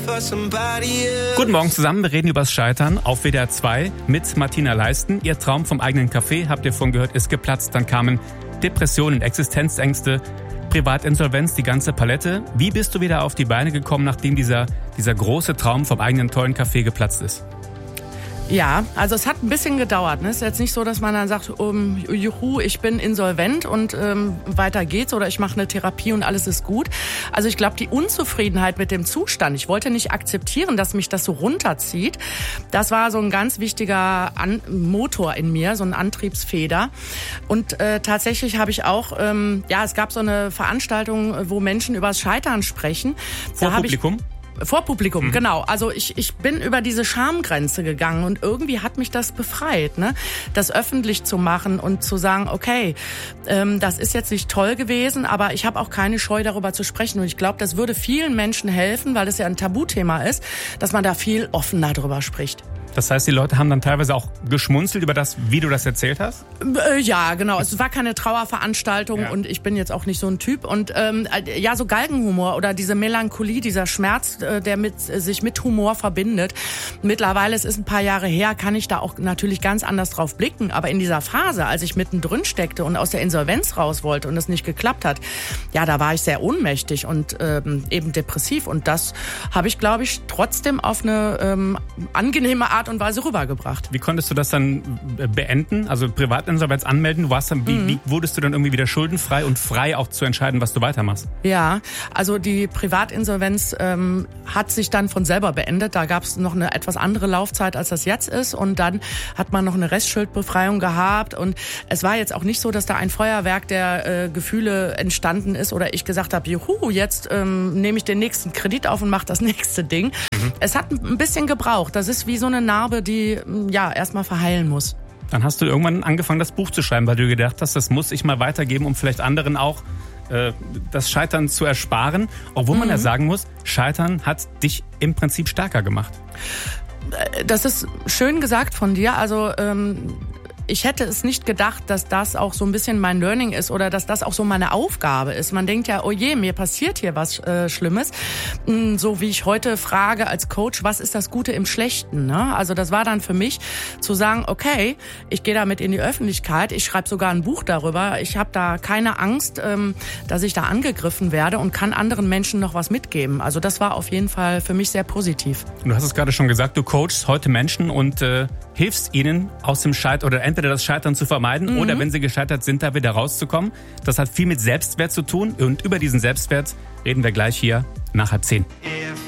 Guten Morgen zusammen, wir reden über das Scheitern auf WDR 2 mit Martina Leisten. Ihr Traum vom eigenen Café, habt ihr vorhin gehört, ist geplatzt. Dann kamen Depressionen, Existenzängste, Privatinsolvenz, die ganze Palette. Wie bist du wieder auf die Beine gekommen, nachdem dieser große Traum vom eigenen tollen Café geplatzt ist? Ja, also es hat ein bisschen gedauert. Es ist jetzt nicht so, dass man dann sagt, juhu, ich bin insolvent und weiter geht's oder ich mache eine Therapie und alles ist gut. Also ich glaube, die Unzufriedenheit mit dem Zustand, ich wollte nicht akzeptieren, dass mich das so runterzieht. Das war so ein ganz wichtiger Motor in mir, so eine Antriebsfeder. Und tatsächlich habe ich auch, es gab so eine Veranstaltung, wo Menschen über das Scheitern sprechen. Vor Publikum? Vor Publikum, genau. Also ich bin über diese Schamgrenze gegangen und irgendwie hat mich das befreit, ne? Das öffentlich zu machen und zu sagen, okay, das ist jetzt nicht toll gewesen, aber ich habe auch keine Scheu, darüber zu sprechen. Und ich glaube, das würde vielen Menschen helfen, weil das ja ein Tabuthema ist, dass man da viel offener drüber spricht. Das heißt, die Leute haben dann teilweise auch geschmunzelt über das, wie du das erzählt hast? Ja, genau. Es war keine Trauerveranstaltung und ich bin jetzt auch nicht so ein Typ. Und so Galgenhumor oder diese Melancholie, dieser Schmerz, der sich mit Humor verbindet. Mittlerweile, es ist ein paar Jahre her, kann ich da auch natürlich ganz anders drauf blicken. Aber in dieser Phase, als ich mittendrin steckte und aus der Insolvenz raus wollte und es nicht geklappt hat, ja, da war ich sehr ohnmächtig und eben depressiv. Und das habe ich, glaube ich, trotzdem auf eine angenehme Art und Weise rübergebracht. Wie konntest du das dann beenden? Also Privatinsolvenz anmelden? Du warst dann, wie wurdest du dann irgendwie wieder schuldenfrei und frei auch zu entscheiden, was du weitermachst? Ja, also die Privatinsolvenz hat sich dann von selber beendet. Da gab es noch eine etwas andere Laufzeit, als das jetzt ist. Und dann hat man noch eine Restschuldbefreiung gehabt. Und es war jetzt auch nicht so, dass da ein Feuerwerk der Gefühle entstanden ist oder ich gesagt habe, juhu, jetzt nehme ich den nächsten Kredit auf und mache das nächste Ding. Es hat ein bisschen gebraucht. Das ist wie so eine Narbe, die erstmal verheilen muss. Dann hast du irgendwann angefangen, das Buch zu schreiben, weil du gedacht hast, das muss ich mal weitergeben, um vielleicht anderen auch das Scheitern zu ersparen. Obwohl man ja sagen muss, Scheitern hat dich im Prinzip stärker gemacht. Das ist schön gesagt von dir. Also ich hätte es nicht gedacht, dass das auch so ein bisschen mein Learning ist oder dass das auch so meine Aufgabe ist. Man denkt ja, oh je, mir passiert hier was Schlimmes. So wie ich heute frage als Coach, was ist das Gute im Schlechten? Ne? Also das war dann für mich zu sagen, okay, ich gehe damit in die Öffentlichkeit, ich schreibe sogar ein Buch darüber, ich habe da keine Angst, dass ich da angegriffen werde und kann anderen Menschen noch was mitgeben. Also das war auf jeden Fall für mich sehr positiv. Du hast es gerade schon gesagt, du coachst heute Menschen und hilfst ihnen aus dem Scheitern oder entweder das Scheitern zu vermeiden oder wenn sie gescheitert sind, da wieder rauszukommen. Das hat viel mit Selbstwert zu tun und über diesen Selbstwert reden wir gleich hier nach 9:30.